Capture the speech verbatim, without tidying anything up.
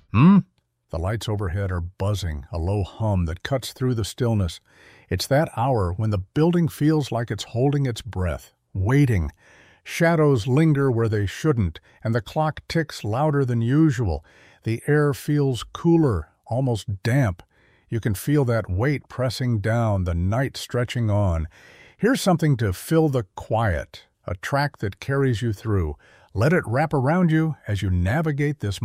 Hmm? The lights overhead are buzzing, a low hum that cuts through the stillness. It's that hour when the building feels like it's holding its breath, waiting. Shadows linger where they shouldn't, and the clock ticks louder than usual. The air feels cooler, almost damp. You can feel that weight pressing down, the night stretching on. Here's something to fill the quiet, a track that carries you through. Let it wrap around you as you navigate this